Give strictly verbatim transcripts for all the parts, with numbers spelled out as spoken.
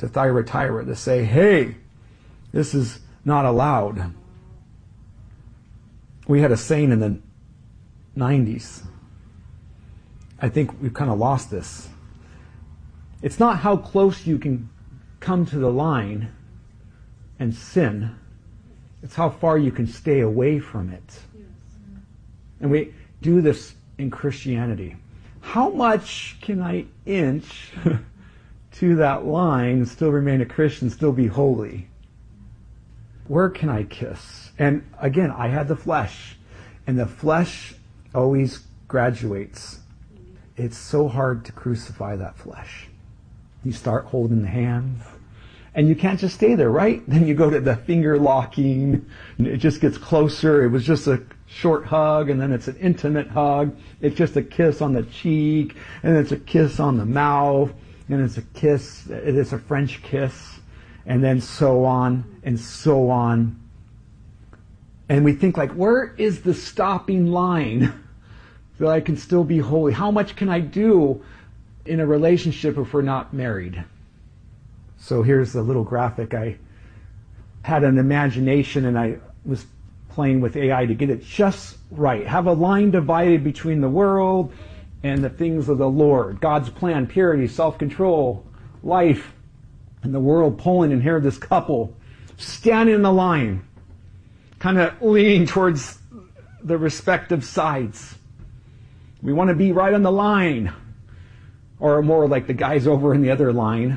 to Thyatira to say, hey, this is not allowed. We had a saying in the nineties. I think we've kind of lost this. It's not how close you can come to the line and sin. It's how far you can stay away from it. And we do this in Christianity. How much can I inch to that line and still remain a Christian, still be holy? Where can I kiss? And again, I had the flesh. And the flesh always graduates. It's so hard to crucify that flesh. You start holding the hands. And you can't just stay there, right? Then you go to the finger locking. And it just gets closer. It was just a short hug, and then it's an intimate hug. It's just a kiss on the cheek, and it's a kiss on the mouth, and it's a kiss, it is a French kiss, and then so on, and so on. And we think like, where is the stopping line that I can still be holy? How much can I do in a relationship if we're not married? So here's a little graphic. I had an imagination, and I was playing with A I to get it just right. Have a line divided between the world and the things of the Lord. God's plan, purity, self-control, life, and the world pulling. And here this couple standing in the line, kind of leaning towards the respective sides. We want to be right on the line, or more like the guys over in the other line.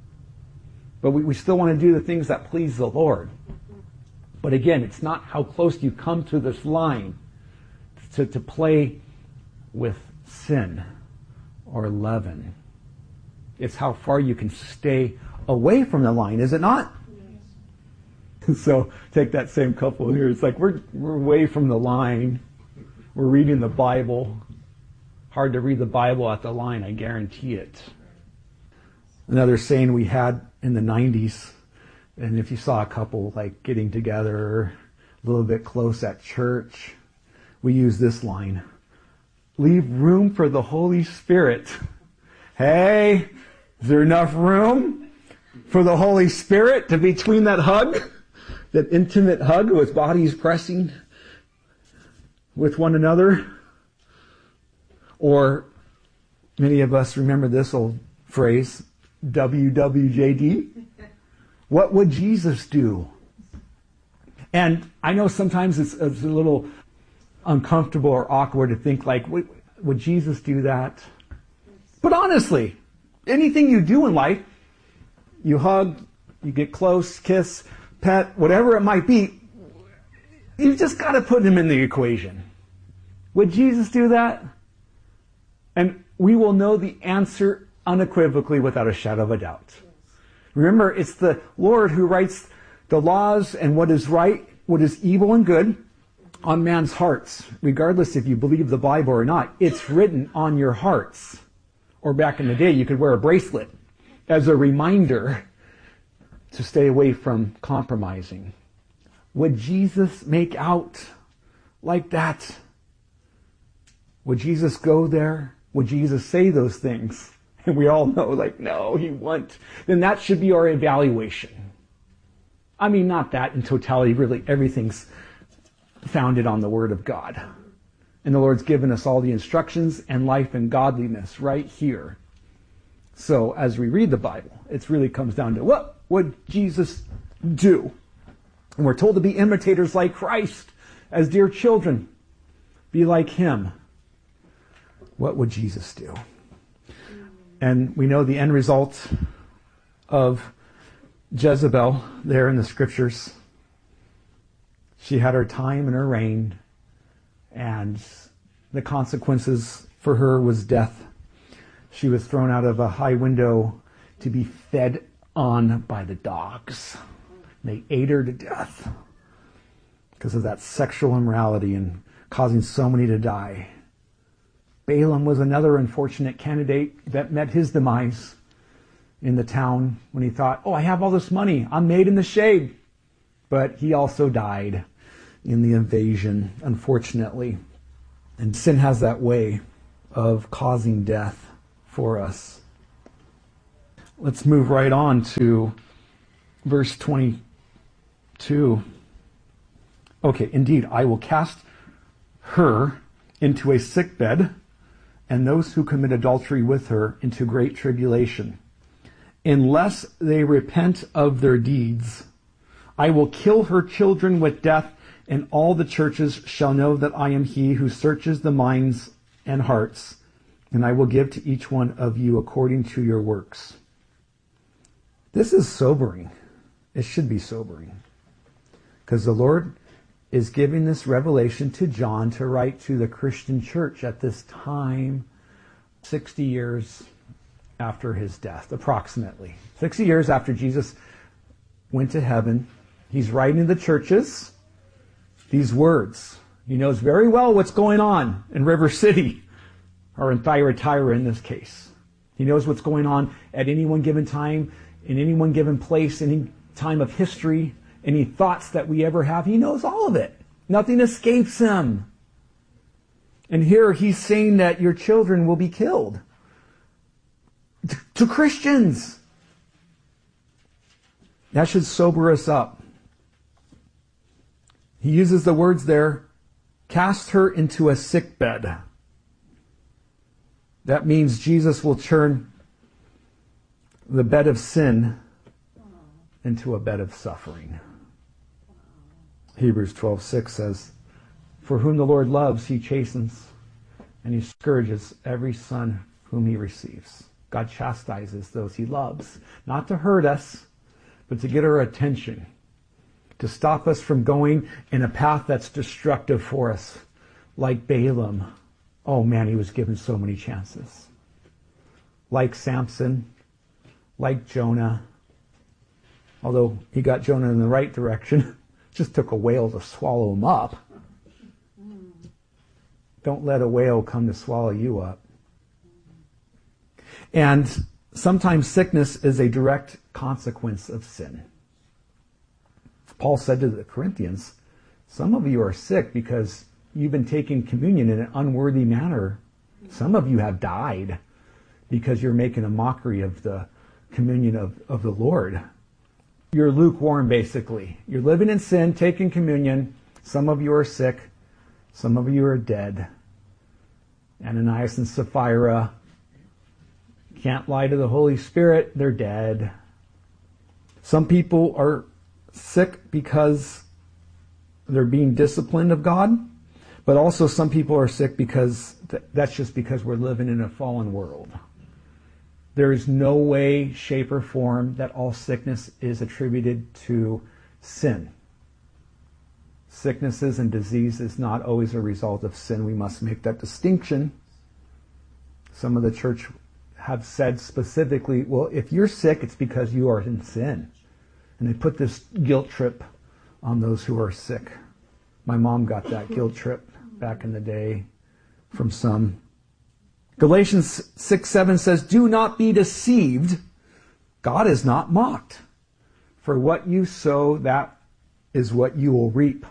But we, we still want to do the things that please the Lord. But again, it's not how close you come to this line to, to play with sin or leaven. It's how far you can stay away from the line, is it not? Yes. So take that same couple here. It's like we're we're away from the line. We're reading the Bible. Hard to read the Bible at the line, I guarantee it. Another saying we had in the nineties, and if you saw a couple like getting together a little bit close at church, we use this line: leave room for the Holy Spirit. Hey, is there enough room for the Holy Spirit to between that hug, that intimate hug with bodies pressing with one another? Or many of us remember this old phrase, W W J D. What would Jesus do? And I know sometimes it's, it's a little uncomfortable or awkward to think like, would, would Jesus do that? But honestly, anything you do in life, you hug, you get close, kiss, pet, whatever it might be, you've just got to put him in the equation. Would Jesus do that? And we will know the answer unequivocally without a shadow of a doubt. Remember, it's the Lord who writes the laws and what is right, what is evil and good on man's hearts. Regardless if you believe the Bible or not, it's written on your hearts. Or back in the day, you could wear a bracelet as a reminder to stay away from compromising. Would Jesus make out like that? Would Jesus go there? Would Jesus say those things? And we all know, like, no, he won't. Then that should be our evaluation. I mean, not that in totality, really, everything's founded on the Word of God. And the Lord's given us all the instructions and life and godliness right here. So as we read the Bible, it really comes down to what would Jesus do? And we're told to be imitators like Christ, as dear children. Be like him. What would Jesus do? And we know the end result of Jezebel there in the scriptures. She had her time and her reign, and the consequences for her was death. She was thrown out of a high window to be fed on by the dogs. They ate her to death because of that sexual immorality and causing so many to die. Balaam was another unfortunate candidate that met his demise in the town when he thought, oh, I have all this money. I'm made in the shade. But he also died in the invasion, unfortunately. And sin has that way of causing death for us. let's move right on to verse twenty-two. Okay, indeed, I will cast her into a sickbed, and those who commit adultery with her into great tribulation. Unless they repent of their deeds, I will kill her children with death, and all the churches shall know that I am he who searches the minds and hearts, and I will give to each one of you according to your works. This is sobering. It should be sobering. Because the Lord is giving this revelation to John to write to the Christian church at this time, sixty years after his death, approximately. sixty years after Jesus went to heaven. He's writing to the churches these words. He knows very well what's going on in River City, or in Thyatira in this case. He knows what's going on at any one given time, in any one given place, any time of history, any thoughts that we ever have. He knows all of it. Nothing escapes him. And here he's saying that your children will be killed. To, to Christians. That should sober us up. He uses the words there, cast her into a sickbed. That means Jesus will turn the bed of sin into a bed of suffering. Hebrews twelve six says, for whom the Lord loves, he chastens, and he scourges every son whom he receives. God chastises those he loves, not to hurt us, but to get our attention, to stop us from going in a path that's destructive for us, like Balaam. Oh man, he was given so many chances. Like Samson, like Jonah. Although he got Jonah in the right direction, just took a whale to swallow him up. Don't let a whale come to swallow you up. And sometimes sickness is a direct consequence of sin. Paul said to the Corinthians, some of you are sick because you've been taking communion in an unworthy manner. Some of you have died because you're making a mockery of the communion of, of the Lord. You're lukewarm, basically. You're living in sin, taking communion. Some of you are sick. Some of you are dead. Ananias and Sapphira can't lie to the Holy Spirit. They're dead. Some people are sick because they're being disciplined of God, but also some people are sick because th- that's just because we're living in a fallen world. There is no way, shape, or form that all sickness is attributed to sin. Sicknesses and disease is not always a result of sin. We must make that distinction. Some of the church have said specifically, well, if you're sick, it's because you are in sin. And they put this guilt trip on those who are sick. My mom got that guilt trip back in the day from some. Galatians six seven says, do not be deceived. God is not mocked. For what you sow, that is what you will reap.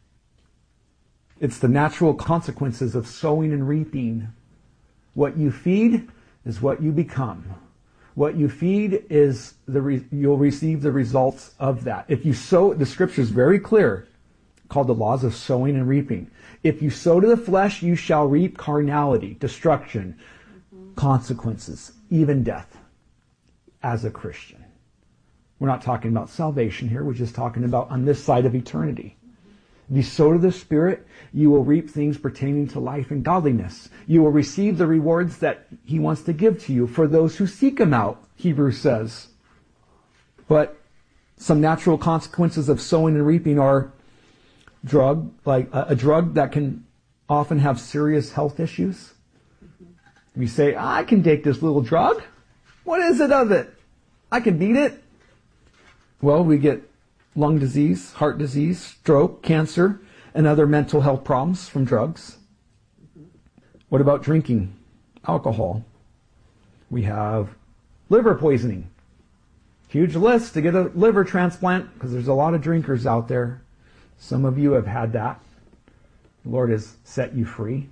It's the natural consequences of sowing and reaping. What you feed is what you become. What you feed is the re- you'll receive the results of that. If you sow, the scripture is very clear, called the laws of sowing and reaping. If you sow to the flesh, you shall reap carnality, destruction, mm-hmm. consequences, even death as a Christian. We're not talking about salvation here. We're just talking about on this side of eternity. If you sow to the Spirit, you will reap things pertaining to life and godliness. You will receive the rewards that He wants to give to you for those who seek Him out, Hebrews says. But some natural consequences of sowing and reaping are drug, like a, a drug that can often have serious health issues. If you say, I can take this little drug, what is it of it? I can beat it. Well, we get lung disease, heart disease, stroke, cancer, and other mental health problems from drugs. What about drinking alcohol? We have liver poisoning. Huge list to get a liver transplant because there's a lot of drinkers out there. Some of you have had that. The Lord has set you free.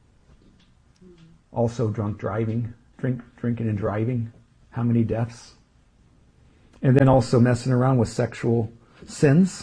Also drunk driving, drink, drinking and driving. How many deaths And then also messing around with sexual sins.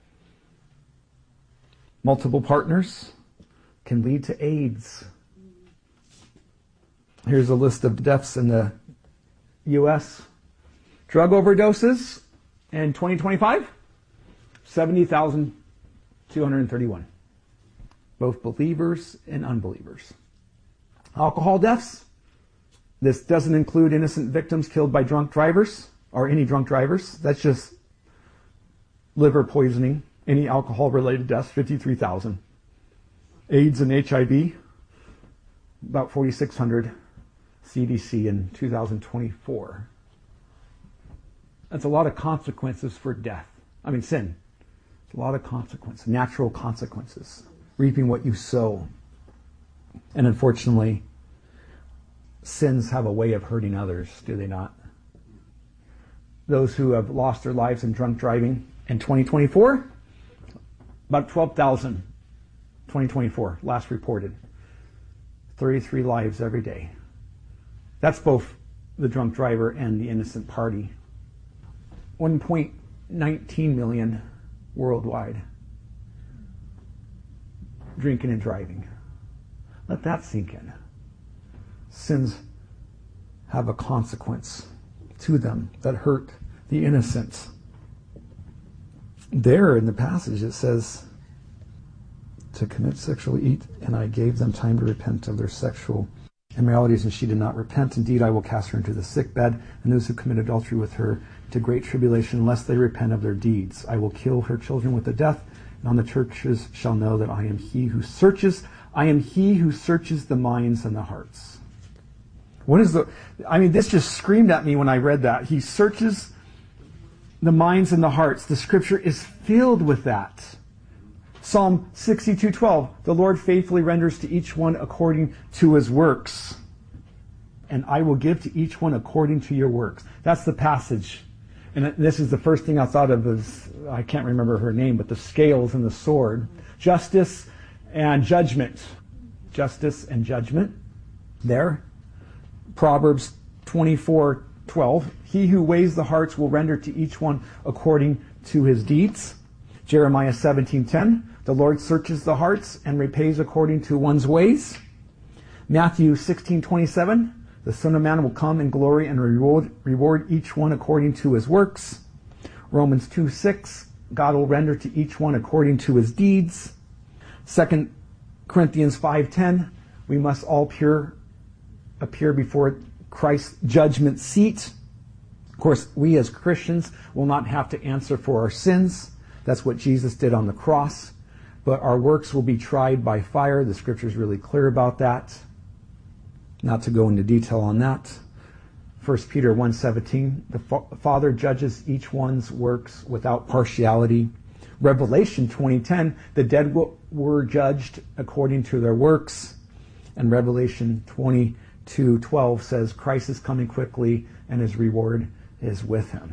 Multiple partners can lead to AIDS. Here's a list of deaths in the U S Drug overdoses in twenty twenty-five, seventy thousand two hundred thirty-one. Both believers and unbelievers. Alcohol deaths. This doesn't include innocent victims killed by drunk drivers or any drunk drivers. That's just liver poisoning. Any alcohol-related deaths, fifty-three thousand. AIDS and H I V, about forty-six hundred. C D C in two thousand twenty-four. That's a lot of consequences for death. I mean, sin. It's a lot of consequences, natural consequences. Reaping what you sow. And unfortunately, sins have a way of hurting others, do they not? Those who have lost their lives in drunk driving in twenty twenty-four, about twelve thousand, twenty twenty-four, last reported. thirty-three lives every day. That's both the drunk driver and the innocent party. one point one nine million worldwide drinking and driving. Let that sink in. Sins have a consequence to them that hurt the innocent. There in the passage it says to commit sexual eat, and I gave them time to repent of their sexual immoralities, and she did not repent. Indeed, I will cast her into the sick bed, and those who commit adultery with her to great tribulation, unless they repent of their deeds. I will kill her children with the death, and on the churches shall know that I am he who searches, I am he who searches the minds and the hearts. What is the, I mean, this just screamed at me when I read that. He searches the minds and the hearts. The scripture is filled with that. Psalm sixty-two twelve, the Lord faithfully renders to each one according to his works. And I will give to each one according to your works. That's the passage. And this is the first thing I thought of is, I can't remember her name, but the scales and the sword. Justice and judgment. Justice and judgment. There. Proverbs twenty-four twelve, he who weighs the hearts will render to each one according to his deeds. Jeremiah seventeen ten, the Lord searches the hearts and repays according to one's ways. Matthew sixteen twenty-seven, the Son of Man will come in glory and reward, reward each one according to his works. Romans two six, God will render to each one according to his deeds. Second Corinthians five ten, we must all pure, appear before Christ's judgment seat. Of course, we as Christians will not have to answer for our sins. That's what Jesus did on the cross. But our works will be tried by fire. The scripture is really clear about that. Not to go into detail on that. First Peter one seventeen, the Father judges each one's works without partiality. Revelation twenty ten, the dead were judged according to their works. And Revelation twenty-two twelve says Christ is coming quickly and his reward is with him.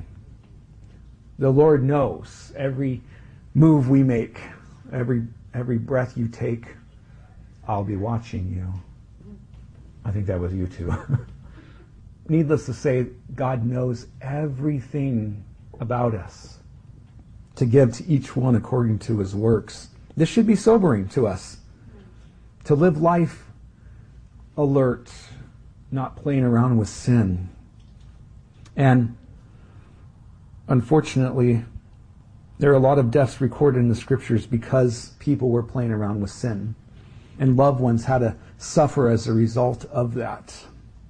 The Lord knows every move we make, every every breath you take, I'll be watching you. I think that was you too. Needless to say, God knows everything about us to give to each one according to his works. This should be sobering to us. To live life alert, not playing around with sin. And unfortunately, there are a lot of deaths recorded in the scriptures because people were playing around with sin. And loved ones had to suffer as a result of that.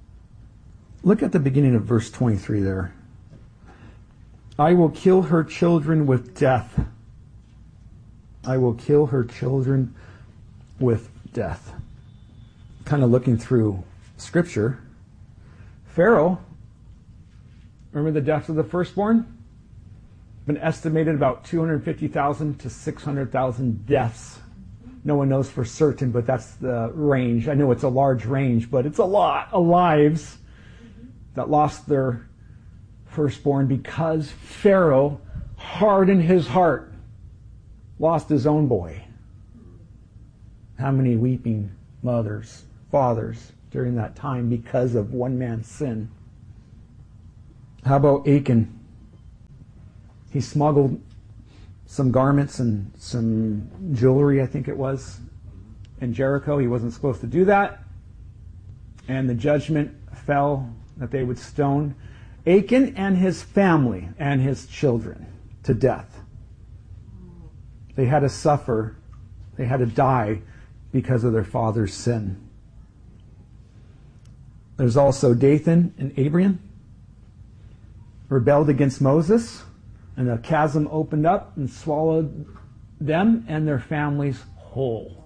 Look at the beginning of verse twenty-three there. I will kill her children with death. I will kill her children with death. Kind of looking through scripture. Pharaoh, remember the deaths of the firstborn? Been estimated about two hundred fifty thousand to six hundred thousand deaths. No one knows for certain, but that's the range. I know it's a large range, but it's a lot of lives that lost their firstborn because Pharaoh hardened his heart, lost his own boy. How many weeping mothers, fathers during that time because of one man's sin? How about Achan? he smuggled some garments and some jewelry, I think it was, in Jericho. He wasn't supposed to do that. And the judgment fell that they would stone Achan and his family and his children to death. They had to suffer, they had to die because of their father's sin. There's also Dathan and Abiram, rebelled against Moses, and the chasm opened up and swallowed them and their families whole.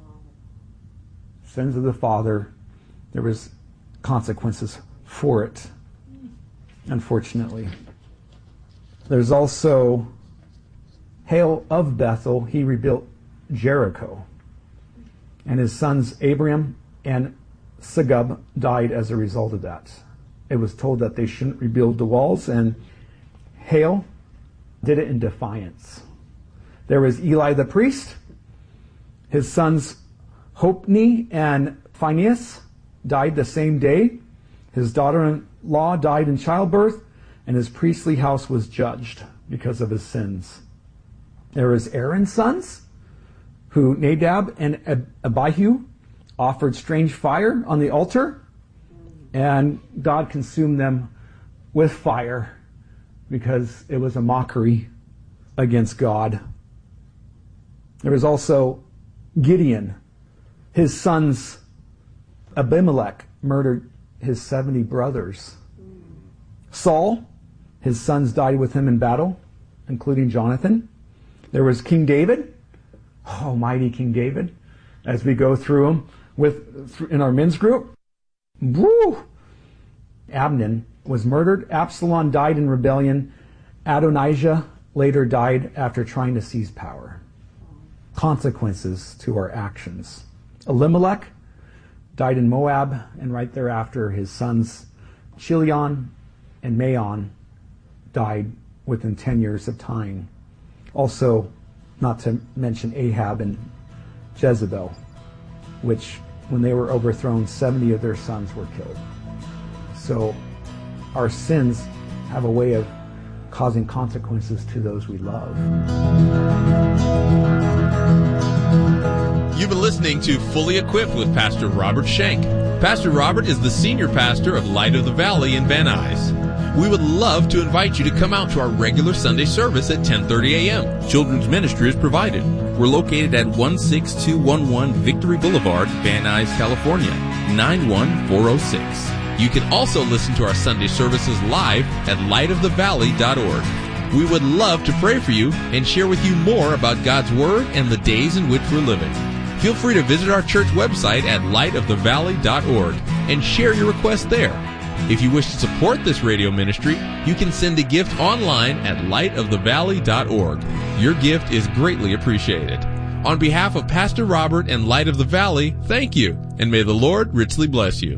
Sins of the father, there was consequences for it, unfortunately. There's also Hail of Bethel. He rebuilt Jericho. And his sons Abiram and Segub died as a result of that. It was told that they shouldn't rebuild the walls, and Hail did it in defiance. There was Eli the priest. His sons Hophni and Phinehas died the same day. His daughter-in-law died in childbirth, and his priestly house was judged because of his sins. There was Aaron's sons, who Nadab and Abihu offered strange fire on the altar, and God consumed them with fire because it was a mockery against God. There was also Gideon. His sons Abimelech murdered his seventy brothers. Saul, his sons died with him in battle, including Jonathan. There was King David, oh, mighty King David, as we go through him with in our men's group. Woo! Abnon was murdered. Absalom died in rebellion. Adonijah later died after trying to seize power. Consequences to our actions. Elimelech died in Moab, and right thereafter his sons Chilion and Maon died within ten years of time. Also, not to mention Ahab and Jezebel, which when they were overthrown, seventy of their sons were killed. So our sins have a way of causing consequences to those we love. You've been listening to Fully Equipped with Pastor Robert Schenk. Pastor Robert is the senior pastor of Light of the Valley in Van Nuys. We would love to invite you to come out to our regular Sunday service at ten thirty a.m. Children's ministry is provided. We're located at one six two one one Victory Boulevard, Van Nuys, California, nine one four oh six. You can also listen to our Sunday services live at light of the valley dot org. We would love to pray for you and share with you more about God's Word and the days in which we're living. Feel free to visit our church website at light of the valley dot org and share your request there. If you wish to support this radio ministry, you can send a gift online at light of the valley dot org. Your gift is greatly appreciated. On behalf of Pastor Robert and Light of the Valley, thank you, and may the Lord richly bless you.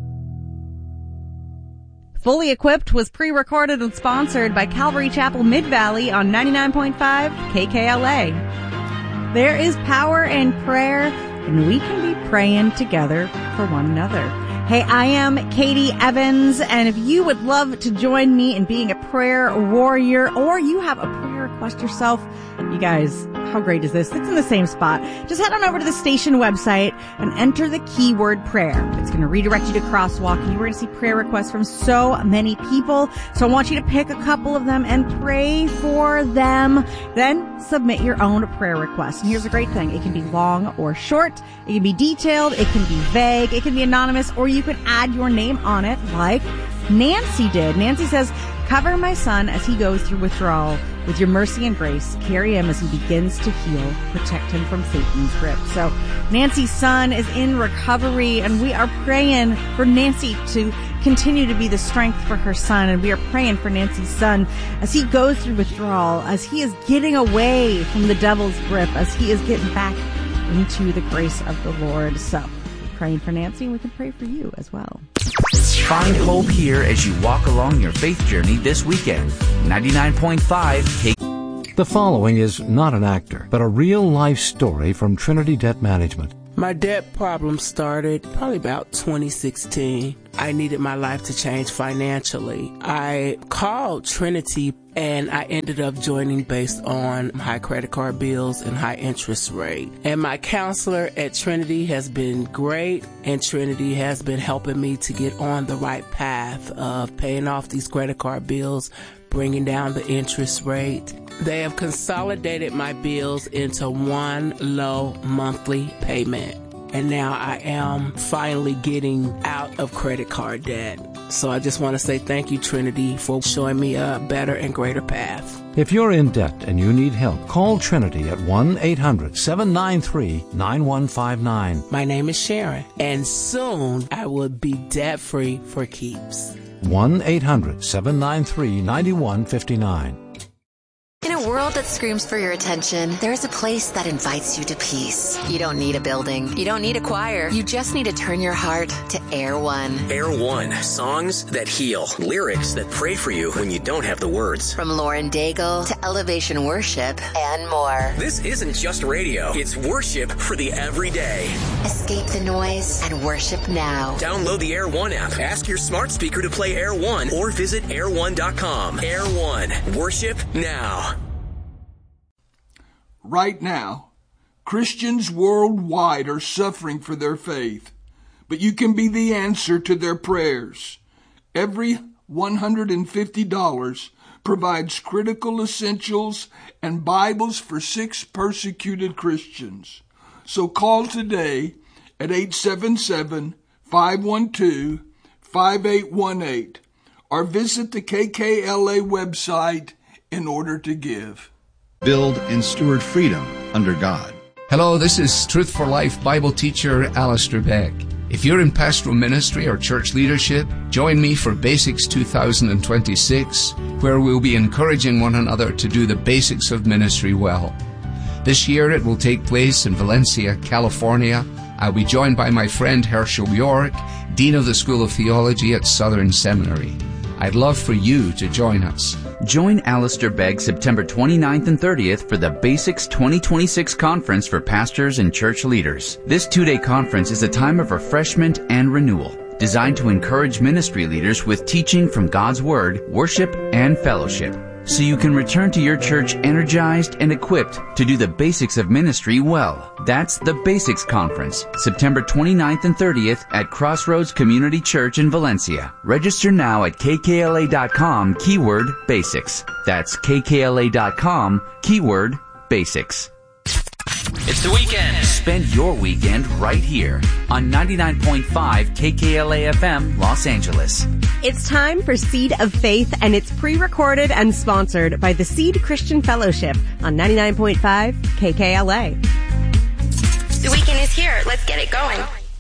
Fully Equipped was pre-recorded and sponsored by Calvary Chapel Mid-Valley on ninety-nine point five K K L A. There is power in prayer, and we can be praying together for one another. Hey, I am Katie Evans, and if you would love to join me in being a prayer warrior, or you have a prayer request yourself, you guys, how great is this? It's in the same spot. Just head on over to the station website and enter the keyword prayer. It's going to redirect you to Crosswalk, and you're going to see prayer requests from so many people. So I want you to pick a couple of them and pray for them. Then submit your own prayer request. And here's the great thing. It can be long or short. It can be detailed. It can be vague. It can be anonymous, or you could add your name on it like Nancy did. Nancy says, cover my son as he goes through withdrawal. With your mercy and grace, carry him as he begins to heal. Protect him from Satan's grip. So Nancy's son is in recovery, and we are praying for Nancy to continue to be the strength for her son. And we are praying for Nancy's son as he goes through withdrawal, as he is getting away from the devil's grip, as he is getting back into the grace of the Lord. So we're praying for Nancy, and we can pray for you as well. Find hope here as you walk along your faith journey this weekend. ninety-nine point five K. The following is not an actor, but a real-life story from Trinity Debt Management. My debt problem started probably about twenty sixteen. I needed my life to change financially. I called Trinity and I ended up joining based on high credit card bills and high interest rate. And my counselor at Trinity has been great, and Trinity has been helping me to get on the right path of paying off these credit card bills, bringing down the interest rate. They have consolidated my bills into one low monthly payment. And now I am finally getting out of credit card debt. So I just want to say thank you, Trinity, for showing me a better and greater path. If you're in debt and you need help, call Trinity at one eight hundred seven nine three nine one five nine. My name is Sharon, and soon I will be debt-free for keeps. one eight hundred seven nine three nine one five nine. In a world that screams for your attention, there's a place that invites you to peace. You don't need a building. You don't need a choir. You just need to turn your heart to Air One. Air One. Songs that heal. Lyrics that pray for you when you don't have the words. From Lauren Daigle to Elevation Worship and more. This isn't just radio. It's worship for the everyday. Escape the noise and worship now. Download the Air One app. Ask your smart speaker to play Air One or visit air one dot com. Air One. Worship now. Right now, Christians worldwide are suffering for their faith, but you can be the answer to their prayers. Every one hundred fifty dollars provides critical essentials and Bibles for six persecuted Christians. So call today at eight seven seven, five one two, five eight one eight or visit the K K L A website in order to give. Build and steward freedom under God. Hello, this is Truth for Life Bible teacher Alistair Beck. If you're in pastoral ministry or church leadership, join me for Basics two thousand twenty-six, where we'll be encouraging one another to do the basics of ministry well. This year it will take place in Valencia, California. I'll be joined by my friend Herschel York, Dean of the School of Theology at Southern Seminary. I'd love for you to join us. Join Alistair Begg September twenty-ninth and thirtieth for the Basics twenty twenty-six Conference for Pastors and Church Leaders. This two-day conference is a time of refreshment and renewal, designed to encourage ministry leaders with teaching from God's Word, worship, and fellowship, so you can return to your church energized and equipped to do the basics of ministry well. That's the Basics Conference, September twenty-ninth and thirtieth at Crossroads Community Church in Valencia. Register now at K K L A dot com, keyword basics. That's K K L A dot com, keyword basics. It's the weekend. Spend your weekend right here on ninety-nine point five K K L A F M, Los Angeles. It's time for Seed of Faith, and it's pre-recorded and sponsored by the Seed Christian Fellowship on ninety-nine point five K K L A. The weekend is here. Let's get it going.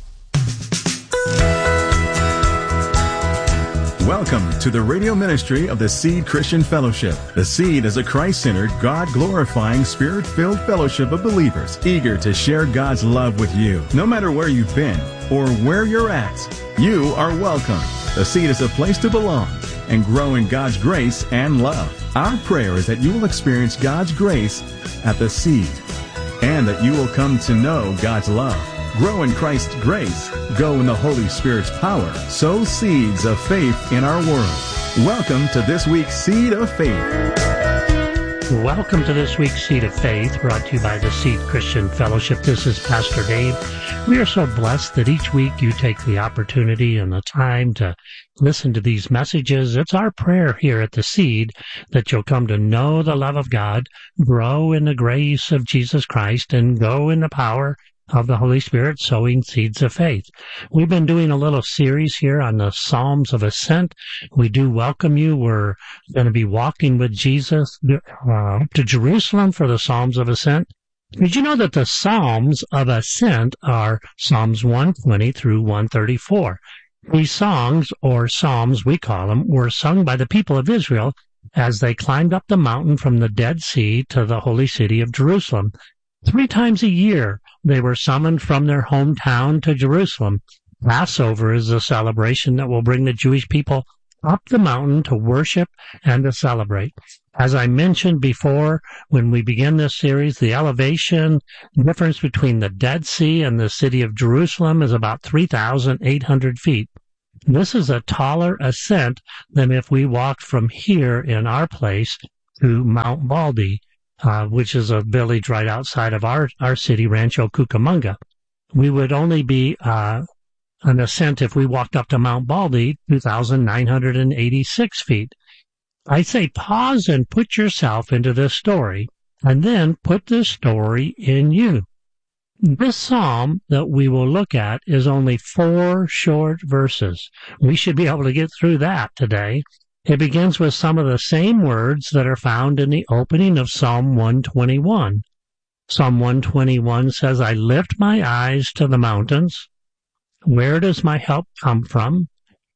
Welcome to the radio ministry of the Seed Christian Fellowship. The Seed is a Christ-centered, God-glorifying, Spirit-filled fellowship of believers eager to share God's love with you. No matter where you've been or where you're at, you are welcome. The Seed is a place to belong and grow in God's grace and love. Our prayer is that you will experience God's grace at the Seed and that you will come to know God's love. Grow in Christ's grace. Go in the Holy Spirit's power. Sow seeds of faith in our world. Welcome to this week's Seed of Faith. Welcome to this week's Seed of Faith, brought to you by the Seed Christian Fellowship. This is Pastor Dave. We are so blessed that each week you take the opportunity and the time to listen to these messages. It's our prayer here at the Seed that you'll come to know the love of God, grow in the grace of Jesus Christ, and go in the power of the Holy Spirit, sowing seeds of faith. We've been doing a little series here on the Psalms of Ascent. We do welcome you. We're going to be walking with Jesus uh, to Jerusalem for the Psalms of Ascent. Did you know that the Psalms of Ascent are Psalms one twenty through one thirty-four? These songs, or psalms we call them, were sung by the people of Israel as they climbed up the mountain from the Dead Sea to the holy city of Jerusalem. Three times a year, they were summoned from their hometown to Jerusalem. Passover is a celebration that will bring the Jewish people up the mountain to worship and to celebrate. As I mentioned before, when we begin this series, the elevation difference between the Dead Sea and the city of Jerusalem is about three thousand eight hundred feet. This is a taller ascent than if we walked from here in our place to Mount Baldy, uh, which is a village right outside of our, our city, Rancho Cucamonga. We would only be uh, an ascent if we walked up to Mount Baldy, two thousand nine hundred eighty-six feet. I say pause and put yourself into this story, and then put this story in you. This psalm that we will look at is only four short verses. We should be able to get through that today. It begins with some of the same words that are found in the opening of Psalm one twenty-one. Psalm one twenty-one says, I lift my eyes to the mountains. Where does my help come from?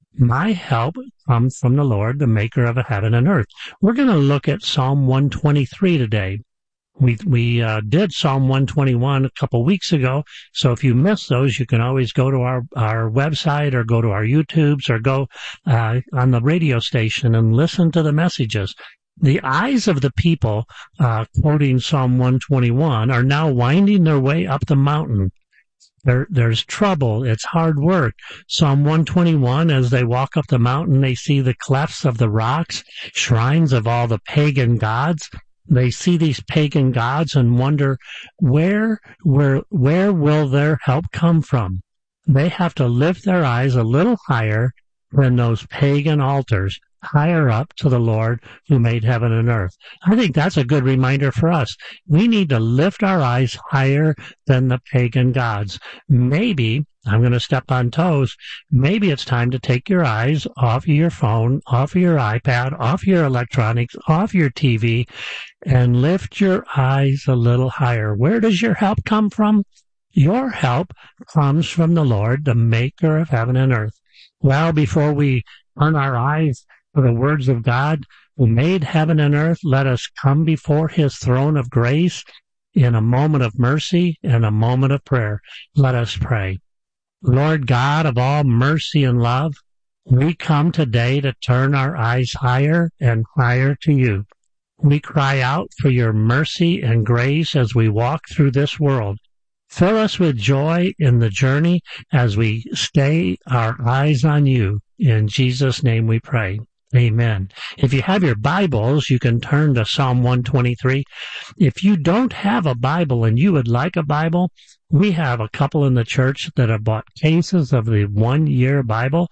My help comes from the Lord, the maker of heaven and earth. We're going to look at Psalm one twenty-three today. We we uh, did Psalm one twenty-one a couple weeks ago, so if you missed those, you can always go to our, our website or go to our YouTubes or go uh, on the radio station and listen to the messages. The eyes of the people, uh, quoting Psalm one twenty-one, are now winding their way up the mountain. There, there's trouble. It's hard work. Psalm one twenty-one, as they walk up the mountain, they see the clefts of the rocks, shrines of all the pagan gods. They see these pagan gods and wonder, where, where, where will their help come from? They have to lift their eyes a little higher than those pagan altars, higher up to the Lord who made heaven and earth. I think that's a good reminder for us. We need to lift our eyes higher than the pagan gods. Maybe, I'm going to step on toes, maybe it's time to take your eyes off of your phone, off of your iPad, off your electronics, off your T V, and lift your eyes a little higher. Where does your help come from? Your help comes from the Lord, the maker of heaven and earth. Well, before we turn our eyes to the words of God who made heaven and earth, let us come before his throne of grace in a moment of mercy and a moment of prayer. Let us pray. Lord God of all mercy and love, we come today to turn our eyes higher and higher to you. We cry out for your mercy and grace as we walk through this world. Fill us with joy in the journey as we stay our eyes on you. In Jesus' name we pray. Amen. If you have your Bibles, you can turn to Psalm one twenty-three. If you don't have a Bible and you would like a Bible, we have a couple in the church that have bought cases of the one-year Bible.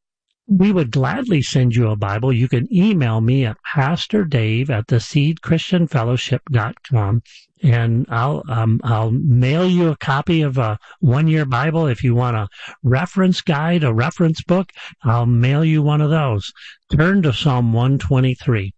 We would gladly send you a Bible. You can email me at pastor dave at the seed christian fellowship dot com, and I'll um, I'll mail you a copy of a one-year Bible. If you want a reference guide, a reference book, I'll mail you one of those. Turn to Psalm one twenty-three.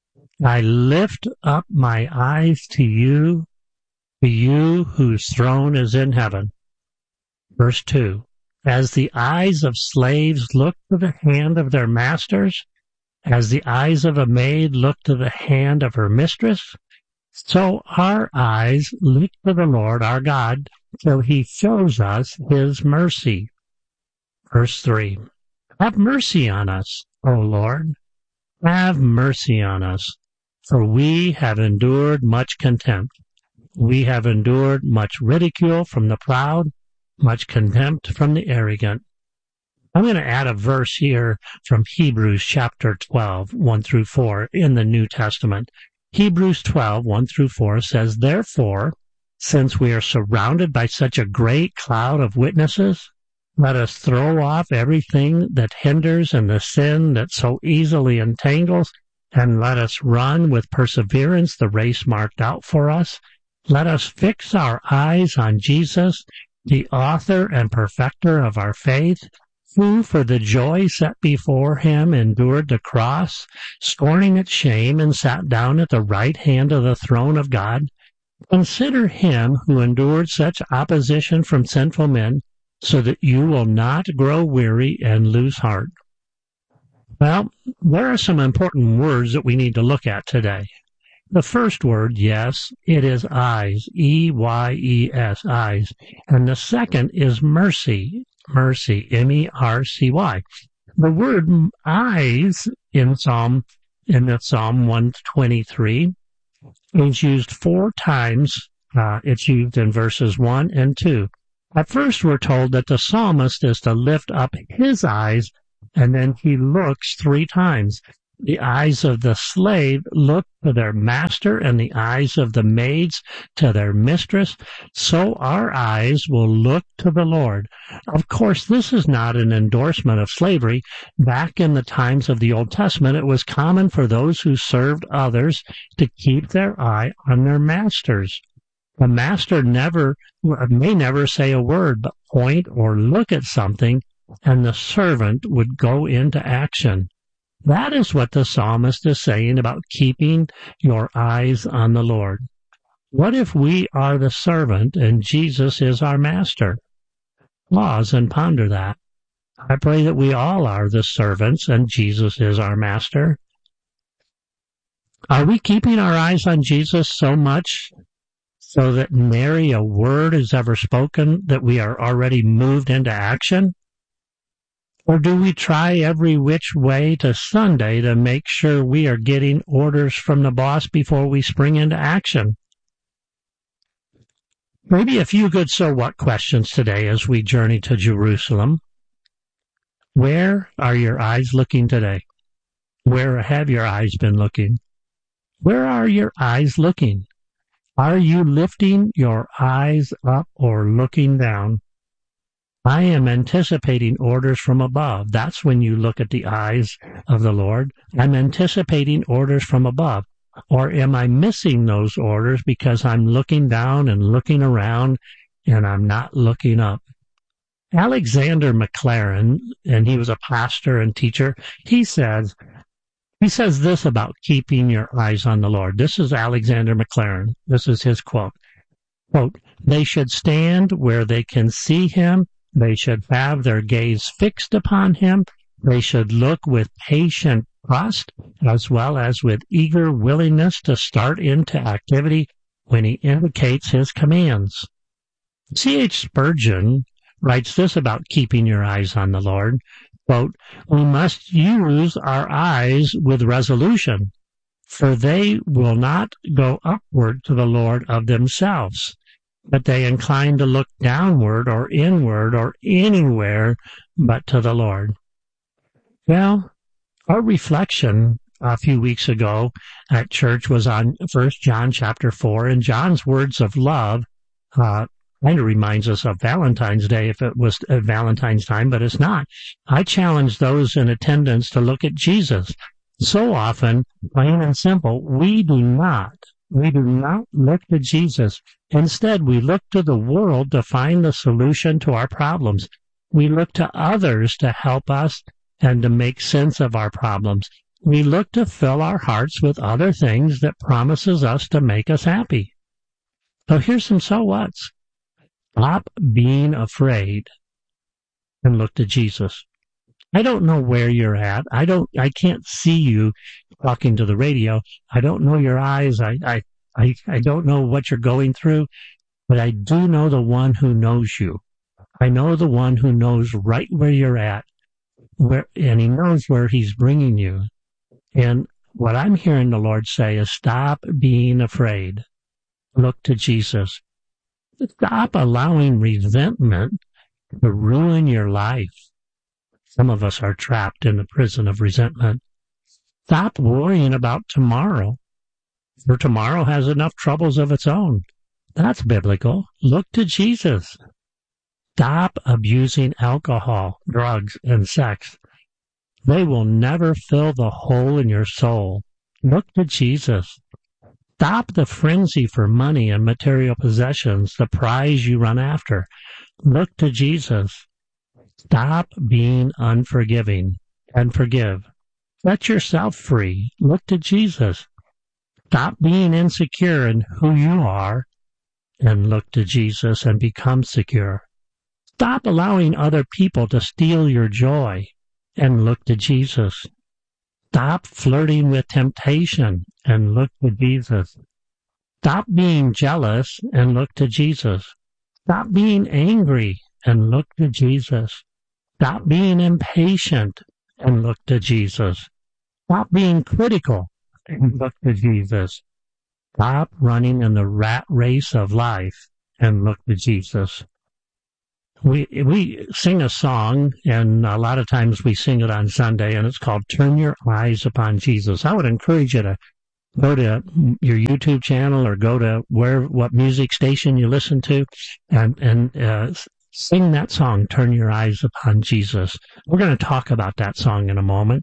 I lift up my eyes to you, to you whose throne is in heaven. Verse two. As the eyes of slaves look to the hand of their masters, as the eyes of a maid look to the hand of her mistress, so our eyes look to the Lord our God till he shows us his mercy. Verse three. Have mercy on us, O Lord. Have mercy on us, for we have endured much contempt. We have endured much ridicule from the proud, much contempt from the arrogant. I'm going to add a verse here from Hebrews chapter twelve, one through four in the New Testament. Hebrews twelve, one through four says, Therefore, since we are surrounded by such a great cloud of witnesses, let us throw off everything that hinders and the sin that so easily entangles, and let us run with perseverance the race marked out for us. Let us fix our eyes on Jesus, the author and perfecter of our faith, who for the joy set before him endured the cross, scorning its shame, and sat down at the right hand of the throne of God. Consider him who endured such opposition from sinful men, so that you will not grow weary and lose heart. Well, there are some important words that we need to look at today. The first word, yes, it is eyes, E Y E S, eyes. And the second is mercy, mercy, M E R C Y. The word eyes in Psalm, in the Psalm one twenty-three is used four times. Uh, it's used in verses one and two. At first, we're told that the psalmist is to lift up his eyes, and then he looks three times. The eyes of the slave look to their master, and the eyes of the maids to their mistress. So our eyes will look to the Lord. Of course, this is not an endorsement of slavery. Back in the times of the Old Testament, it was common for those who served others to keep their eye on their masters. The master never may never say a word, but point or look at something, and the servant would go into action. That is what the psalmist is saying about keeping your eyes on the Lord. What if we are the servant and Jesus is our master? Pause and ponder that. I pray that we all are the servants and Jesus is our master. Are we keeping our eyes on Jesus so much so that nary a word is ever spoken, that we are already moved into action? Or do we try every which way to Sunday to make sure we are getting orders from the boss before we spring into action? Maybe a few good so what questions today as we journey to Jerusalem. Where are your eyes looking today? Where have your eyes been looking? Where are your eyes looking? Are you lifting your eyes up or looking down? I am anticipating orders from above. That's when you look at the eyes of the Lord. I'm anticipating orders from above. Or am I missing those orders because I'm looking down and looking around and I'm not looking up? Alexander McLaren, and he was a pastor and teacher, he says, he says this about keeping your eyes on the Lord. This is Alexander McLaren. This is his quote. Quote, they should stand where they can see him. They should have their gaze fixed upon him. They should look with patient trust as well as with eager willingness to start into activity when he indicates his commands. C H Spurgeon writes this about keeping your eyes on the Lord. Quote, we must use our eyes with resolution, for they will not go upward to the Lord of themselves, but they incline to look downward or inward or anywhere but to the Lord. Well, our reflection a few weeks ago at church was on First John chapter four, and John's words of love uh, kind of reminds us of Valentine's Day if it was at Valentine's time, but it's not. I challenge those in attendance to look at Jesus. So often, plain and simple, we do not We do not look to Jesus. Instead, we look to the world to find the solution to our problems. We look to others to help us and to make sense of our problems. We look to fill our hearts with other things that promises us to make us happy. So here's some so whats. Stop being afraid and look to Jesus. I don't know where you're at. I don't, I can't see you talking to the radio. I don't know your eyes. I, I, I, I don't know what you're going through, but I do know the one who knows you. I know the one who knows right where you're at, where, and he knows where he's bringing you. And what I'm hearing the Lord say is stop being afraid. Look to Jesus. Stop allowing resentment to ruin your life. Some of us are trapped in the prison of resentment. Stop worrying about tomorrow, for tomorrow has enough troubles of its own. That's biblical. Look to Jesus. Stop abusing alcohol, drugs, and sex. They will never fill the hole in your soul. Look to Jesus. Stop the frenzy for money and material possessions, the prize you run after. Look to Jesus. Stop being unforgiving and forgive. Set yourself free. Look to Jesus. Stop being insecure in who you are and look to Jesus and become secure. Stop allowing other people to steal your joy and look to Jesus. Stop flirting with temptation and look to Jesus. Stop being jealous and look to Jesus. Stop being angry and look to Jesus. Stop being impatient and look to Jesus. Stop being critical and look to Jesus. Stop running in the rat race of life and look to Jesus. We we sing a song, and a lot of times we sing it on Sunday, and it's called Turn Your Eyes Upon Jesus. I would encourage you to go to your YouTube channel or go to where what music station you listen to and, and uh, sing that song, Turn Your Eyes Upon Jesus. We're going to talk about that song in a moment.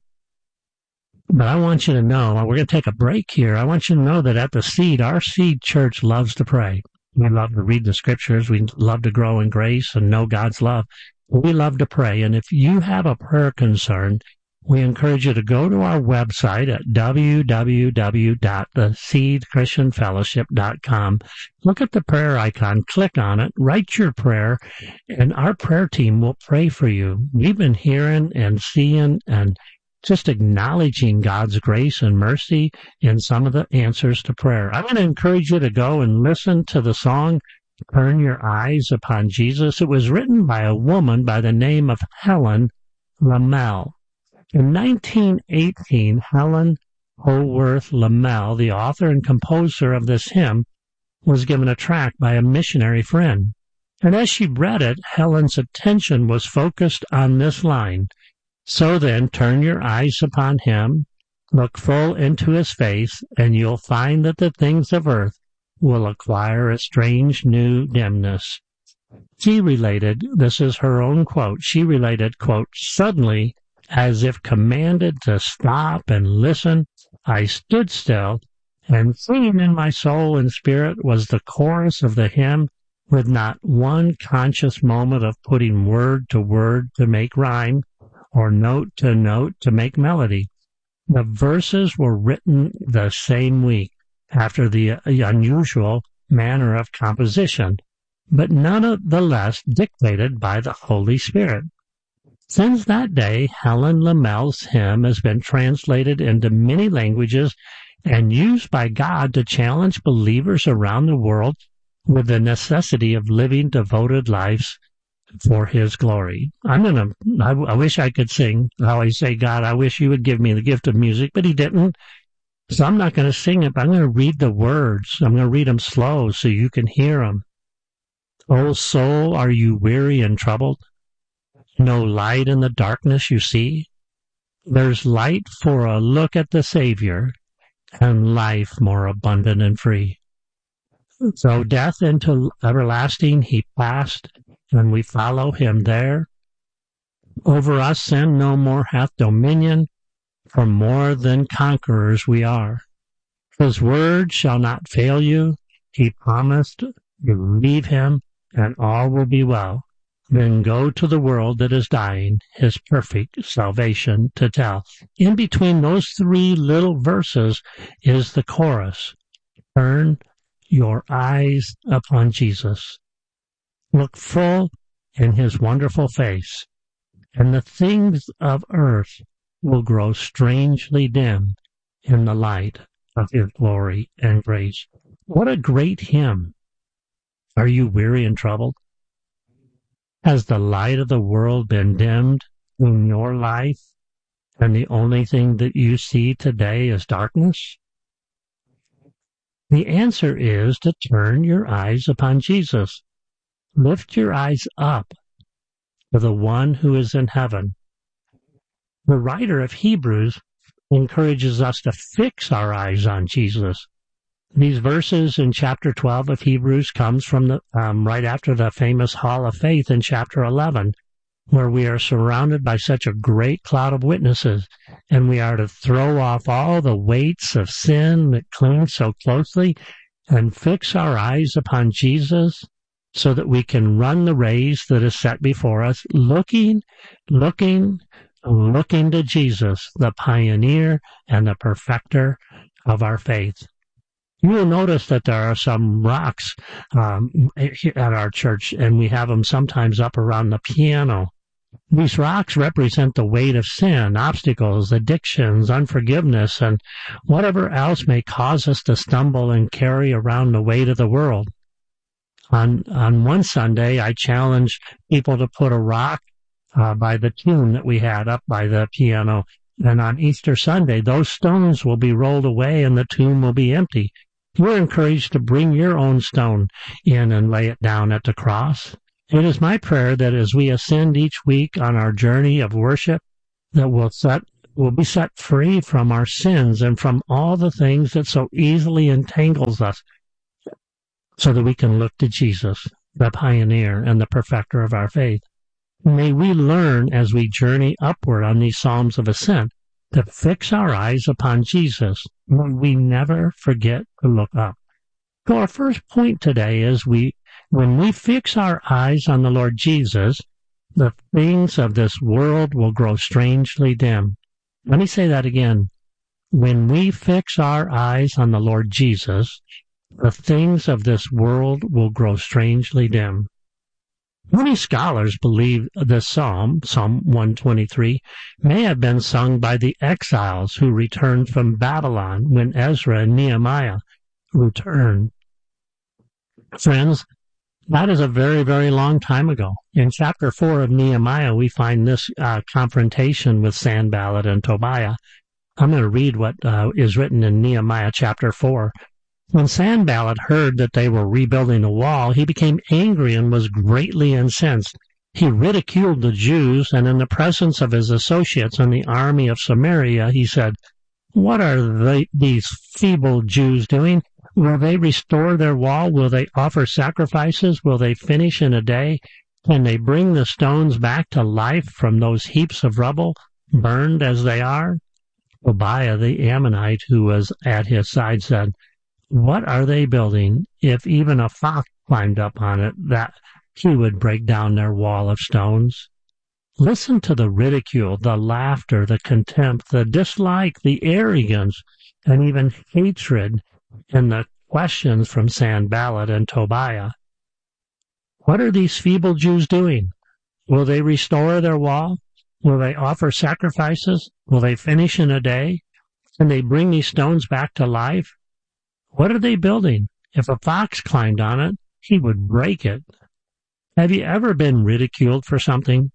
But I want you to know, we're going to take a break here. I want you to know that at the Seed, our Seed Church loves to pray. We love to read the scriptures. We love to grow in grace and know God's love. We love to pray. And if you have a prayer concern, we encourage you to go to our website at w w w dot the seed christian fellowship dot com. Look at the prayer icon, click on it, write your prayer, and our prayer team will pray for you. We've been hearing and seeing and just acknowledging God's grace and mercy in some of the answers to prayer. I'm going to encourage you to go and listen to the song, Turn Your Eyes Upon Jesus. It was written by a woman by the name of Helen Lemmel. In nineteen eighteen, Helen Howarth Lemmel, the author and composer of this hymn, was given a tract by a missionary friend. And as she read it, Helen's attention was focused on this line, "So then, turn your eyes upon him, look full into his face, and you'll find that the things of earth will acquire a strange new dimness." She related, this is her own quote, she related, quote, "Suddenly, as if commanded to stop and listen, I stood still, and singing in my soul and spirit was the chorus of the hymn, with not one conscious moment of putting word to word to make rhyme, or note to note to make melody. The verses were written the same week, after the unusual manner of composition, but none of the less dictated by the Holy Spirit. Since that day, Helen Lemmel's hymn has been translated into many languages and used by God to challenge believers around the world with the necessity of living devoted lives for His glory. I'm gonna, I, I wish I could sing. I always say, God, I wish you would give me the gift of music, but He didn't. So I'm not going to sing it, but I'm going to read the words. I'm going to read them slow so you can hear them. "O soul, are you weary and troubled? No light in the darkness you see? There's light for a look at the Savior, and life more abundant and free. So death into everlasting He passed, and we follow Him there. Over us sin no more hath dominion, for more than conquerors we are. His word shall not fail you. He promised, believe Him, and all will be well. Then go to the world that is dying, His perfect salvation to tell." In between those three little verses is the chorus, "Turn your eyes upon Jesus. Look full in His wonderful face, and the things of earth will grow strangely dim in the light of His glory and grace." What a great hymn. Are you weary and troubled? Has the light of the world been dimmed in your life, and the only thing that you see today is darkness? The answer is to turn your eyes upon Jesus. Lift your eyes up to the one who is in heaven. The writer of Hebrews encourages us to fix our eyes on Jesus. These verses in chapter twelve of Hebrews comes from the um, right after the famous Hall of Faith in chapter eleven, where we are surrounded by such a great cloud of witnesses, and we are to throw off all the weights of sin that cling so closely and fix our eyes upon Jesus so that we can run the race that is set before us, looking, looking, looking to Jesus, the pioneer and the perfecter of our faith. You will notice that there are some rocks um, at our church, and we have them sometimes up around the piano. These rocks represent the weight of sin, obstacles, addictions, unforgiveness, and whatever else may cause us to stumble and carry around the weight of the world. On, on one Sunday, I challenged people to put a rock uh, by the tune that we had up by the piano. And on Easter Sunday, those stones will be rolled away and the tomb will be empty. You're encouraged to bring your own stone in and lay it down at the cross. It is my prayer that as we ascend each week on our journey of worship, that we'll set will be set free from our sins and from all the things that so easily entangles us, so that we can look to Jesus, the pioneer and the perfecter of our faith. May we learn as we journey upward on these Psalms of Ascent to fix our eyes upon Jesus. May we never forget to look up. So our first point today is we, when we fix our eyes on the Lord Jesus, the things of this world will grow strangely dim. Let me say that again. When we fix our eyes on the Lord Jesus, the things of this world will grow strangely dim. Many scholars believe this psalm, Psalm one twenty-three, may have been sung by the exiles who returned from Babylon when Ezra and Nehemiah returned. Friends, that is a very, very long time ago. In chapter four of Nehemiah, we find this uh, confrontation with Sanballat and Tobiah. I'm going to read what uh, is written in Nehemiah chapter four. When Sanballat heard that they were rebuilding the wall, he became angry and was greatly incensed. He ridiculed the Jews, and in the presence of his associates in the army of Samaria, he said, "What are they, these feeble Jews doing? Will they restore their wall? Will they offer sacrifices? Will they finish in a day? Can they bring the stones back to life from those heaps of rubble, burned as they are?" Tobiah the Ammonite, who was at his side, said, "What are they building? If even a fox climbed up on it, that he would break down their wall of stones." Listen to the ridicule, the laughter, the contempt, the dislike, the arrogance, and even hatred in the questions from Sanballat and Tobiah. What are these feeble Jews doing? Will they restore their wall? Will they offer sacrifices? Will they finish in a day? Can they bring these stones back to life? What are they building? If a fox climbed on it, he would break it. Have you ever been ridiculed for something?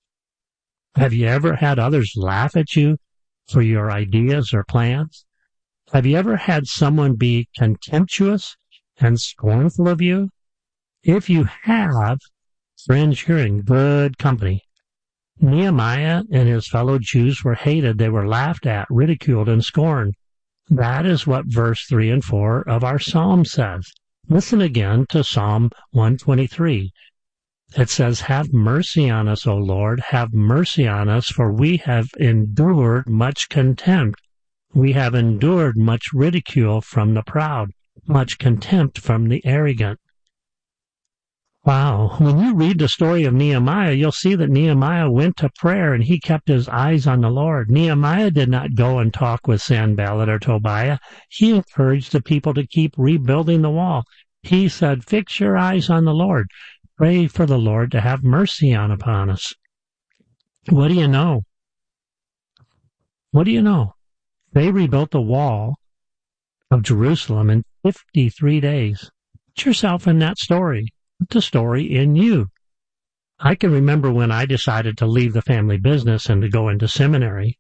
Have you ever had others laugh at you for your ideas or plans? Have you ever had someone be contemptuous and scornful of you? If you have, friends, you're in good company. Nehemiah and his fellow Jews were hated. They were laughed at, ridiculed, and scorned. That is what verse three and four of our psalm says. Listen again to Psalm one twenty-three. It says, "Have mercy on us, O Lord, have mercy on us, for we have endured much contempt. We have endured much ridicule from the proud, much contempt from the arrogant." Wow. When you read the story of Nehemiah, you'll see that Nehemiah went to prayer and he kept his eyes on the Lord. Nehemiah did not go and talk with Sanballat or Tobiah. He encouraged the people to keep rebuilding the wall. He said, "Fix your eyes on the Lord. Pray for the Lord to have mercy on upon us." What do you know? What do you know? They rebuilt the wall of Jerusalem in fifty-three days. Put yourself in that story. Put the story in you. I can remember when I decided to leave the family business and to go into seminary.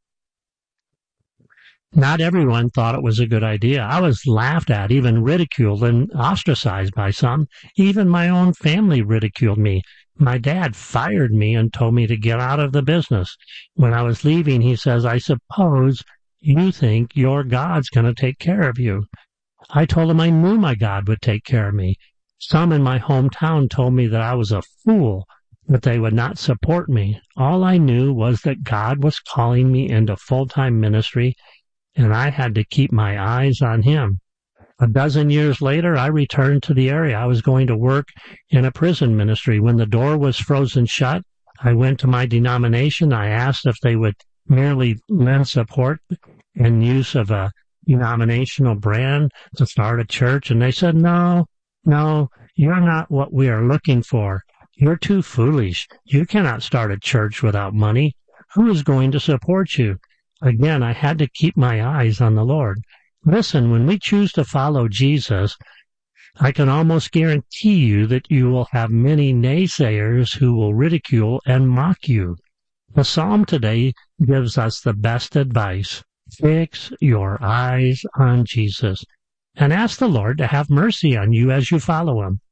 Not everyone thought it was a good idea. I was laughed at, even ridiculed and ostracized by some. Even my own family ridiculed me. My dad fired me and told me to get out of the business. When I was leaving, he says, "I suppose you think your God's going to take care of you." I told him I knew my God would take care of me. Some in my hometown told me that I was a fool, that they would not support me. All I knew was that God was calling me into full-time ministry, and I had to keep my eyes on Him. A dozen years later, I returned to the area. I was going to work in a prison ministry. When the door was frozen shut, I went to my denomination. I asked if they would merely lend support and use of a denominational brand to start a church, and they said, no, no, you're not what we are looking for. You're too foolish. You cannot start a church without money. Who is going to support you? Again, I had to keep my eyes on the Lord. Listen, when we choose to follow Jesus, I can almost guarantee you that you will have many naysayers who will ridicule and mock you. The psalm today gives us the best advice. Fix your eyes on Jesus and ask the Lord to have mercy on you as you follow Him.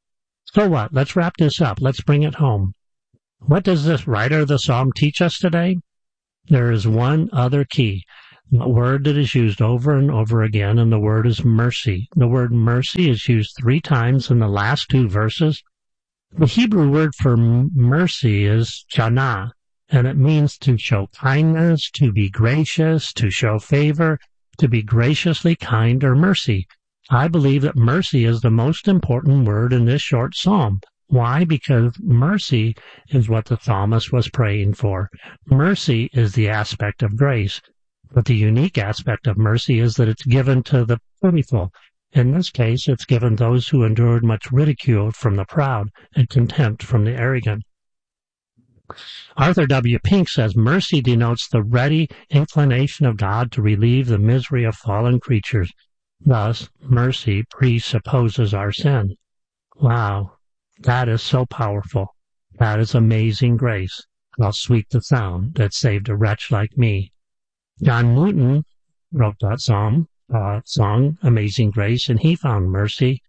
So what? Let's wrap this up. Let's bring it home. What does this writer of the psalm teach us today? There is one other key, a word that is used over and over again, and the word is mercy. The word mercy is used three times in the last two verses. The Hebrew word for mercy is janah, and it means to show kindness, to be gracious, to show favor, to be graciously kind or mercy. I believe that mercy is the most important word in this short psalm. Why? Because mercy is what the psalmist was praying for. Mercy is the aspect of grace, but the unique aspect of mercy is that it's given to the faithful. In this case, it's given those who endured much ridicule from the proud and contempt from the arrogant. Arthur W. Pink says, mercy denotes the ready inclination of God to relieve the misery of fallen creatures. Thus, mercy presupposes our sin. Wow, that is so powerful. That is amazing grace. How sweet the sound that saved a wretch like me. John Newton wrote that psalm, uh, song, Amazing Grace, and he found mercy.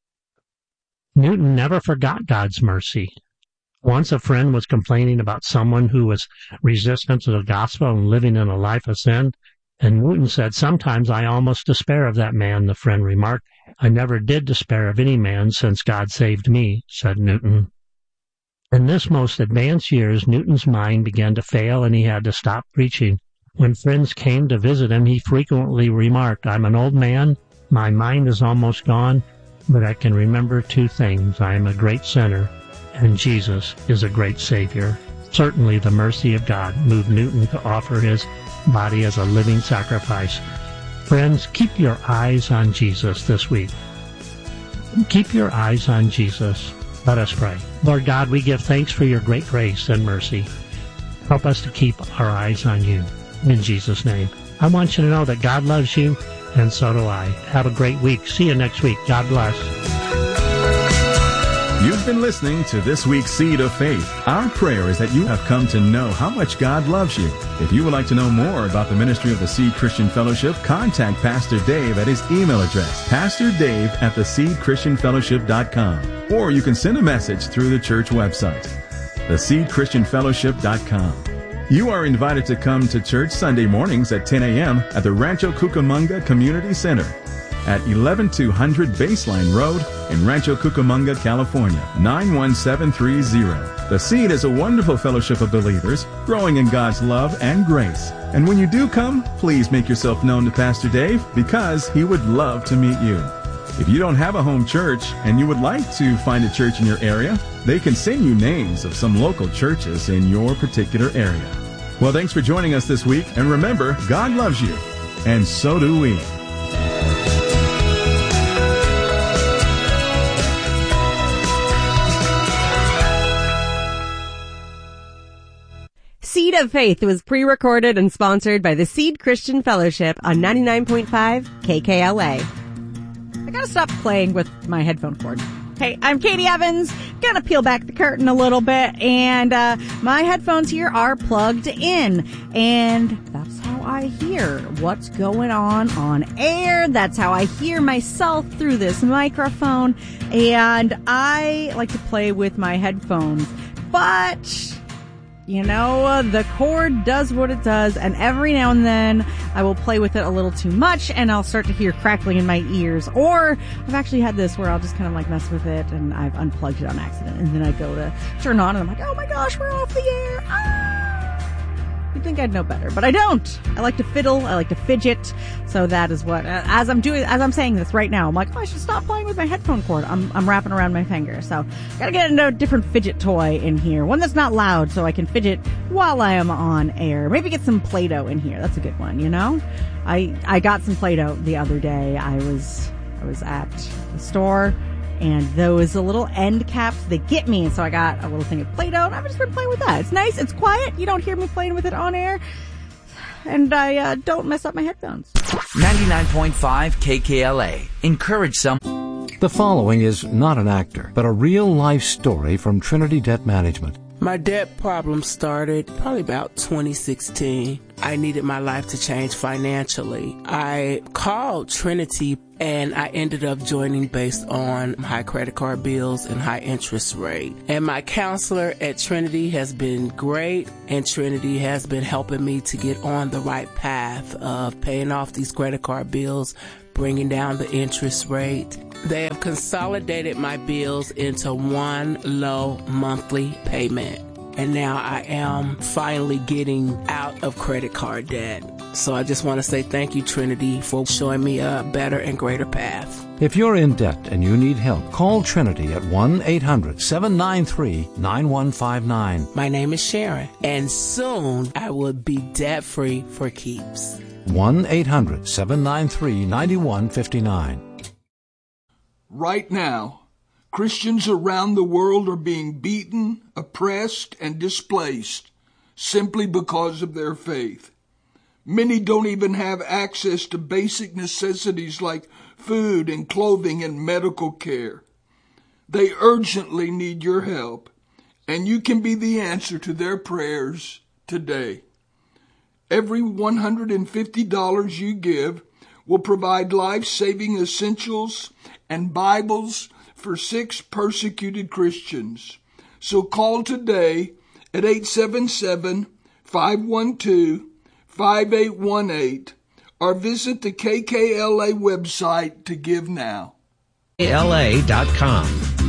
Newton never forgot God's mercy. Once a friend was complaining about someone who was resistant to the gospel and living in a life of sin, and Newton said, sometimes I almost despair of that man. The friend remarked, I never did despair of any man since God saved me, said Newton. In this most advanced years, Newton's mind began to fail and he had to stop preaching. When friends came to visit him, he frequently remarked, I'm an old man, my mind is almost gone, but I can remember two things. I am a great sinner, and Jesus is a great Savior. Certainly the mercy of God moved Newton to offer his body as a living sacrifice. Friends, keep your eyes on Jesus this week. Keep your eyes on Jesus. Let us pray. Lord God, we give thanks for your great grace and mercy. Help us to keep our eyes on you. In Jesus' name. I want you to know that God loves you, and so do I. Have a great week. See you next week. God bless. You've been listening to this week's Seed of Faith. Our prayer is that you have come to know how much God loves you. If you would like to know more about the ministry of the Seed Christian Fellowship, contact Pastor Dave at his email address, pastor dave at the seed christian fellowship dot com. Or you can send a message through the church website, the seed christian fellowship dot com. You are invited to come to church Sunday mornings at ten a.m. at the Rancho Cucamonga Community Center at eleven two hundred Baseline Road in Rancho Cucamonga, California, nine one seven three zero. The Seed is a wonderful fellowship of believers growing in God's love and grace. And when you do come, please make yourself known to Pastor Dave because he would love to meet you. If you don't have a home church and you would like to find a church in your area, they can send you names of some local churches in your particular area. Well, thanks for joining us this week. And remember, God loves you, and so do we. Seed of Faith was pre-recorded and sponsored by the Seed Christian Fellowship on ninety-nine point five K K L A. I gotta stop playing with my headphone cord. Hey, I'm Katie Evans. Gonna peel back the curtain a little bit, and uh my headphones here are plugged in, and that's how I hear what's going on on air. That's how I hear myself through this microphone, and I like to play with my headphones, but you know, uh, the cord does what it does, and every now and then I will play with it a little too much, and I'll start to hear crackling in my ears. Or I've actually had this where I'll just kind of like mess with it, and I've unplugged it on accident, and then I go to turn on, and I'm like, oh my gosh, we're off the air. Ah! You'd think I'd know better, but I don't. I like to fiddle. I like to fidget. So that is what, uh, as I'm doing, as I'm saying this right now, I'm like, oh, I should stop playing with my headphone cord. I'm, I'm wrapping around my finger. So gotta get a different fidget toy in here. One that's not loud so I can fidget while I am on air. Maybe get some Play-Doh in here. That's a good one, you know? I, I got some Play-Doh the other day. I was, I was at the store, and those little end caps, they get me. And so I got a little thing of Play-Doh, and I've just been playing with that. It's nice. It's quiet. You don't hear me playing with it on air. And I uh, don't mess up my headphones. ninety-nine point five K K L A. Encourage some. The following is not an actor, but a real-life story from Trinity Debt Management. My debt problem started probably about twenty sixteen. I needed my life to change financially. I called Trinity and I ended up joining based on high credit card bills and high interest rate. And my counselor at Trinity has been great, and Trinity has been helping me to get on the right path of paying off these credit card bills, bringing down the interest rate. They have consolidated my bills into one low monthly payment. And now I am finally getting out of credit card debt. So I just want to say thank you, Trinity, for showing me a better and greater path. If you're in debt and you need help, call Trinity at one eight hundred seven nine three nine one five nine. My name is Sharon, and soon I will be debt-free for keeps. one eight hundred seven nine three nine one five nine. Right now, Christians around the world are being beaten, oppressed, and displaced simply because of their faith. Many don't even have access to basic necessities like food and clothing and medical care. They urgently need your help, and you can be the answer to their prayers today. Every one hundred fifty dollars you give will provide life-saving essentials and Bibles for six persecuted Christians. So call today at eight seven seven, five one two, five eight one eight or visit the K K L A website to give now. K K L A dot com.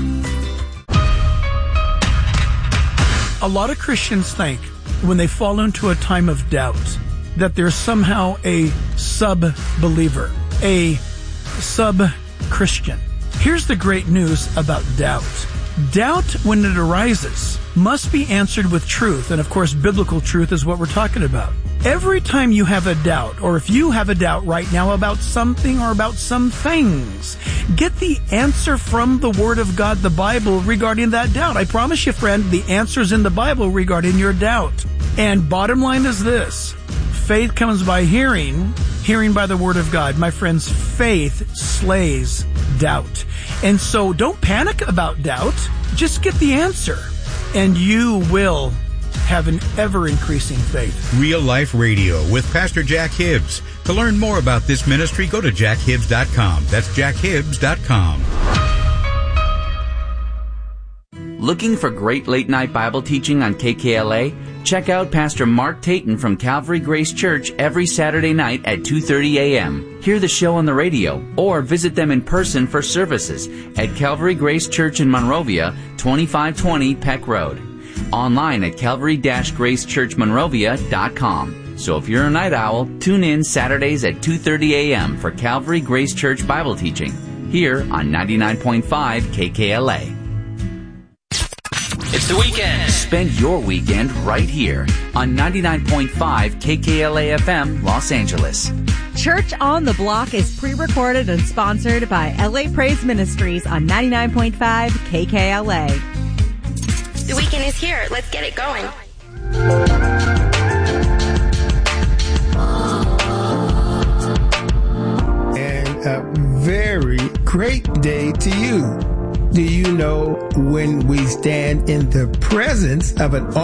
A lot of Christians think when they fall into a time of doubt that they're somehow a sub-believer, a sub-Christian. Here's the great news about doubt. Doubt, when it arises, must be answered with truth. And of course, biblical truth is what we're talking about. Every time you have a doubt, or if you have a doubt right now about something or about some things, get the answer from the Word of God, the Bible, regarding that doubt. I promise you, friend, the answer's in the Bible regarding your doubt. And bottom line is this: faith comes by hearing, hearing by the Word of God. My friends, faith slays doubt. And so don't panic about doubt. Just get the answer, and you will have an ever-increasing faith. Real Life Radio with Pastor Jack Hibbs. To learn more about this ministry, go to jack hibbs dot com. That's jack hibbs dot com. Looking for great late-night Bible teaching on K K L A? Check out Pastor Mark Tayton from Calvary Grace Church every Saturday night at two thirty a.m. Hear the show on the radio or visit them in person for services at Calvary Grace Church in Monrovia, twenty-five twenty Peck Road. Online at calvary dash grace church monrovia dot com. So if you're a night owl, tune in Saturdays at two thirty a.m. for Calvary Grace Church Bible teaching here on ninety-nine point five K K L A. It's the weekend. Spend your weekend right here on ninety-nine point five K K L A F M, Los Angeles. Church on the Block is pre-recorded and sponsored by L A Praise Ministries on ninety-nine point five K K L A. The weekend is here. Let's get it going. And a very great day to you. Do you know when we stand in the presence of an